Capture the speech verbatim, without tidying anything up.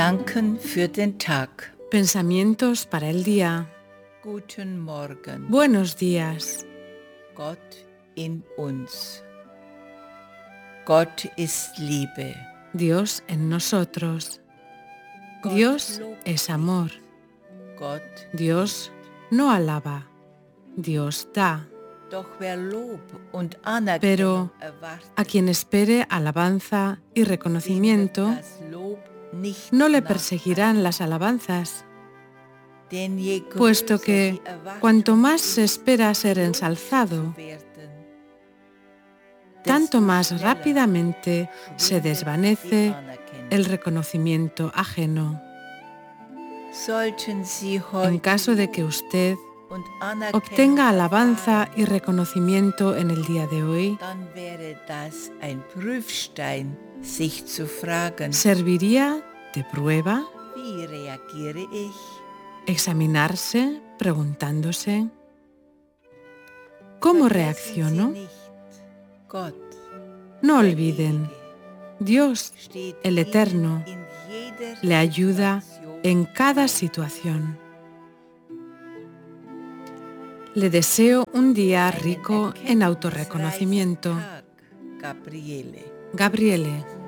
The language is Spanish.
Gedanken für den Tag. Pensamientos para el día. Guten Morgen. Buenos días. Gott in uns. Gott ist Liebe. Dios en nosotros. Gott Dios lobt es amor. Gott. Dios no alaba. Dios da. Doch wer Lob und Anerkennung Pero erwartet, a quien espere alabanza y dem wird reconocimiento, das Lob nicht no le nacheilen. perseguirán las alabanzas, Denn je puesto größer que die Erwartung cuanto más se ist, espera ser gelobt ensalzado, zu werden, tanto desto más schneller rápidamente se schwindet die desvanece Anerkennung. el reconocimiento ajeno. Sollten Sie En heute caso de Lob que usted und Anerkennung obtenga alabanza erfahren, y reconocimiento en el día de hoy, dann wäre das ein Prüfstein, sich zu fragen, serviría de prueba wie reagiere ich? examinarse preguntándose, ¿cómo Vergessen reacciono? Sie nicht, Gott, No der olviden, Ewige, Dios, steht el Eterno, Ihnen in jeder le ayuda Situation en cada bei. situación. Le deseo un día Einen rico en erkenntnisreichen autorreconocimiento. Tag, Gabriele. Gabriele.